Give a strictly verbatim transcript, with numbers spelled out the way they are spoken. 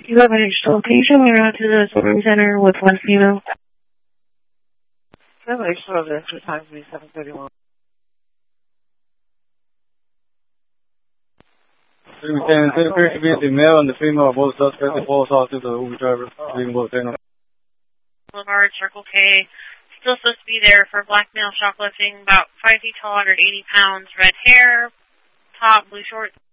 You have an extra location. We're out to the sorting center with one female. I have an extra over there. Times me seven thirty-one. And it appears to be the male and the female are both suspects and false off to the Uber driver. Boulevard, Circle K. Still supposed to be there for black male shoplifting, about five feet tall, one hundred eighty pounds, red hair, top, blue shorts.